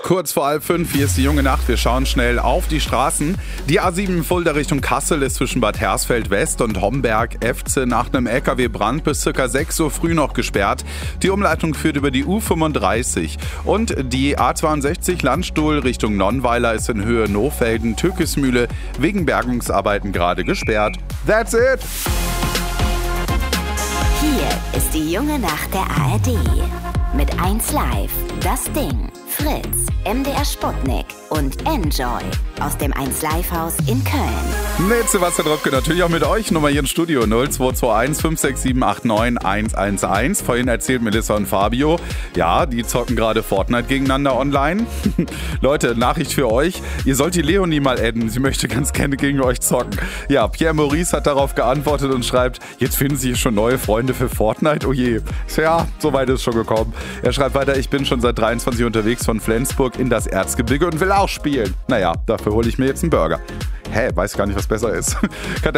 Kurz vor 4:30, hier ist die junge Nacht. Wir schauen schnell auf die Straßen. Die A7 Fulda Richtung Kassel ist zwischen Bad Hersfeld West und Homberg-Efze nach einem LKW-Brand bis ca. 6 Uhr früh noch gesperrt. Die Umleitung führt über die U35. Und die A62 Landstuhl Richtung Nonnweiler ist in Höhe Nohfelden-Türkismühle wegen Bergungsarbeiten gerade gesperrt. That's it! Hier ist die junge Nacht der ARD. Mit 1 Live, das Ding, Fritz, MDR Sputnik und Enjoy aus dem 1 Live Haus in Köln. Mit Sebastian Dröpke, natürlich auch mit euch. Nummer hier im Studio 0221 567 89 111. Vorhin erzählt Melissa und Fabio, ja, die zocken gerade Fortnite gegeneinander online. Leute, Nachricht für euch. Ihr sollt die Leonie mal adden. Sie möchte ganz gerne gegen euch zocken. Ja, Pierre Maurice hat darauf geantwortet und schreibt, jetzt finden sich schon neue Freunde für Fortnite. Oh je. Ja, so weit ist schon gekommen. Er schreibt weiter, ich bin schon seit 23 unterwegs von Flensburg in das Erzgebirge und will auch spielen. Naja, dafür hole ich mir jetzt einen Burger. Weiß gar nicht, was besser ist.